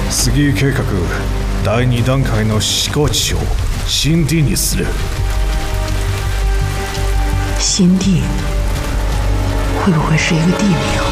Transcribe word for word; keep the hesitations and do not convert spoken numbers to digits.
杉井計画第二段階の思考地を新地にする。 新地会不会是一个地名？